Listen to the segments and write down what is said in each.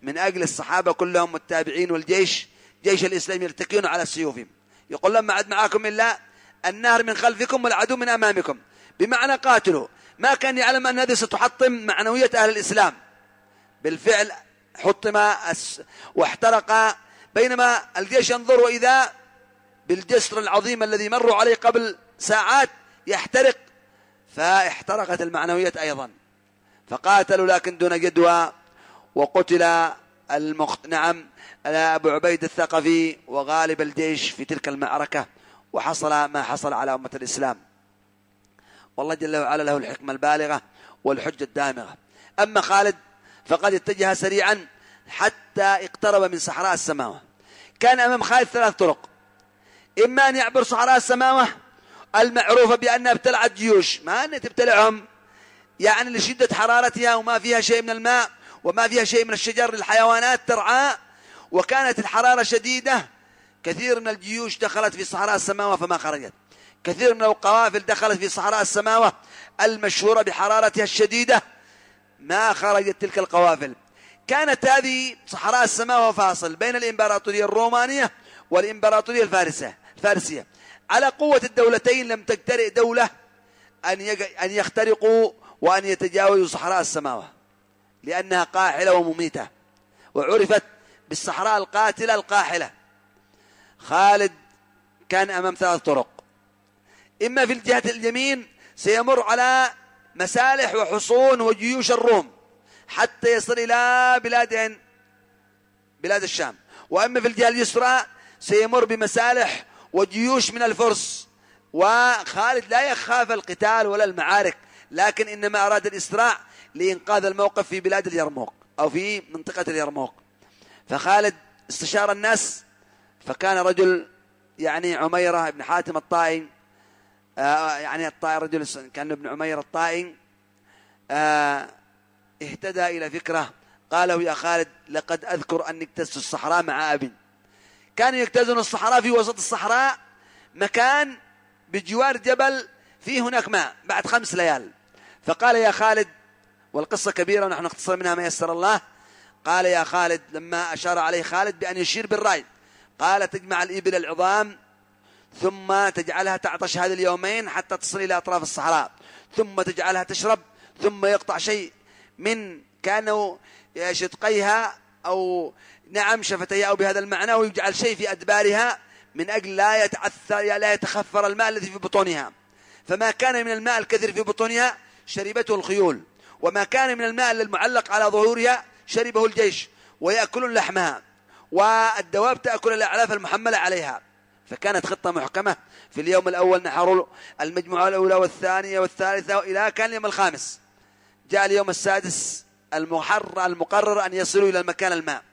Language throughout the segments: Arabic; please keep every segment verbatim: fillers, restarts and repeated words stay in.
من أجل الصحابة كلهم والتابعين والجيش جيش الإسلام يرتكون على سيوفهم، يقول لهم ما عد معكم إلا النهر من خلفكم والعدو من أمامكم، بمعنى قاتلوا. ما كان يعلم أن هذه ستحطم معنوية أهل الإسلام. بالفعل حطم واحترق، بينما الجيش ينظر وإذا بالجسر العظيم الذي مروا عليه قبل ساعات يحترق، فاحترقت المعنوية أيضا، فقاتلوا لكن دون جدوى. وقتل المخت... نعم أبو عبيد الثقفي وغالب الجيش في تلك المعركة، وحصل ما حصل على أمة الإسلام. والله جل وعلا له الحكمة البالغة والحجة الدامغة. أما خالد فقد اتجه سريعا حتى اقترب من صحراء السماوة. كان أمام خالد ثلاث طرق: إما أن يعبر صحراء السماوة المعروفة بأنها ابتلعت جيوش، ما أن تبتلعهم يعني لشدة حرارتها وما فيها شيء من الماء وما فيها شيء من الشجر للحيوانات ترعى، وكانت الحرارة شديدة، كثير من الجيوش دخلت في صحراء السماوة فما خرجت، كثير من القوافل دخلت في صحراء السماوة المشهورة بحرارتها الشديدة ما خرجت تلك القوافل. كانت هذه صحراء السماوة فاصل بين الإمبراطورية الرومانية والإمبراطورية الفارسية الفارسية على قوة الدولتين لم تجترئ دولة أن أن يخترقوا وأن يتجاوزوا صحراء السماوة، لأنها قاحلة ومميتة، وعرفت بالصحراء القاتلة القاحلة. خالد كان أمام ثلاث طرق: إما في الجهة اليمين سيمر على مسالح وحصون وجيوش الروم حتى يصل إلى بلاد بلاد الشام، وأما في الجهة اليسرى سيمر بمسالح وجيوش من الفرس. وخالد لا يخاف القتال ولا المعارك، لكن إنما أراد الإسراع لإنقاذ الموقف في بلاد اليرموك أو في منطقة اليرموك. فخالد استشار الناس، فكان رجل يعني عميرة بن حاتم الطائي، آه يعني الطائي رجل كان ابن عمير الطائي، آه اهتدى إلى فكرة قاله: يا خالد لقد أذكر أني اجتزت الصحراء مع أبي. كانوا يجتازون الصحراء في وسط الصحراء، مكان بجوار جبل فيه هناك ماء بعد خمس ليال. فقال: يا خالد، والقصة كبيرة ونحن نختصر منها ما يسر الله. قال: يا خالد، لما أشار عليه خالد بأن يشير بالرأي، قال: تجمع الإبل العظام ثم تجعلها تعطش هذه اليومين حتى تصل إلى أطراف الصحراء، ثم تجعلها تشرب، ثم يقطع شيء من كانوا شدقيها أو نعم شفتيها أو بهذا المعنى، ويجعل شيء في أدبارها من أجل لا يتعثر لا يتخفر الماء الذي في بطونها. فما كان من الماء الكثير في بطونها شربته الخيول، وما كان من الماء المعلق على ظهورها شربه الجيش، ويأكلون لحمها، والدواب تأكل الأعلاف المحملة عليها. فكانت خطة محكمة. في اليوم الأول نحروا المجموعة الأولى والثانية والثالثة إلى كان اليوم الخامس. جاء اليوم السادس المحرر المقرر أن يصلوا إلى المكان الماء.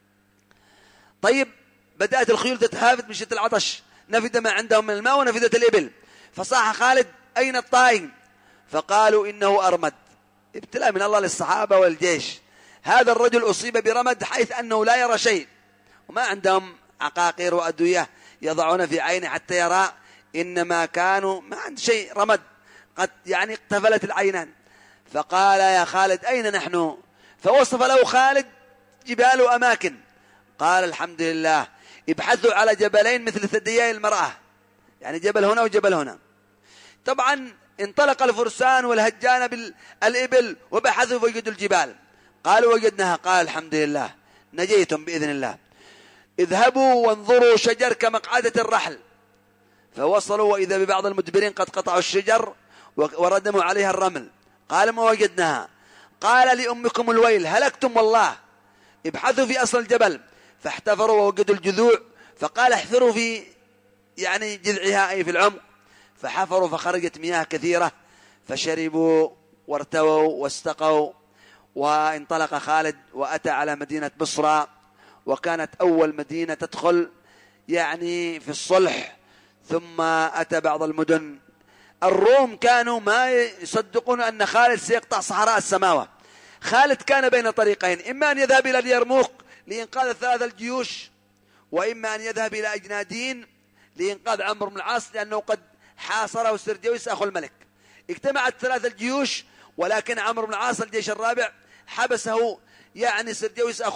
طيب، بدأت الخيول تتهافت من شدة العطش، نفد ما عندهم من الماء ونفدت الإبل. فصاح خالد: أين الطائي؟ فقالوا: إنه أرمد. ابتلاء من الله للصحابة والجيش. هذا الرجل أصيب برمد حيث أنه لا يرى شيء، وما عندهم عقاقير وأدوية يضعون في عينه حتى يرى، إنما كانوا ما عند شيء، رمد قد يعني اقتفلت العينان. فقال: يا خالد أين نحن؟ فوصف له خالد جبال وأماكن. قال: الحمد لله، ابحثوا على جبلين مثل ثديي المرأة، يعني جبل هنا وجبل هنا. طبعا انطلق الفرسان والهجان بالإبل وبحثوا فوجدوا الجبال. قالوا: وجدناها. قال: الحمد لله، نجيتم بإذن الله. اذهبوا وانظروا شجر كمقعدة الرحل. فوصلوا وإذا ببعض المدبرين قد قطعوا الشجر وردموا عليها الرمل. قال: ما وجدناها. قال: لأمكم الويل، هلكتم والله، ابحثوا في أصل الجبل. فاحتفروا ووجدوا الجذوع. فقال: احفروا في يعني جذعها أي في العمق. فحفروا فخرجت مياه كثيرة، فشربوا وارتووا واستقوا. وانطلق خالد وأتى على مدينة بصرى، وكانت أول مدينة تدخل يعني في الصلح. ثم أتى بعض المدن. الروم كانوا ما يصدقون أن خالد سيقطع صحراء السماوة. خالد كان بين طريقين: إما أن يذهب إلى اليرموك لإنقاذ الثلاث الجيوش، وإما أن يذهب إلى أجنادين لإنقاذ عمرو بن العاص، لأنه قد حاصره سرجويس أخو الملك. اجتمعت ثلاث الجيوش، ولكن عمرو بن العاص الجيش الرابع حبسه يعني سرجويس أخو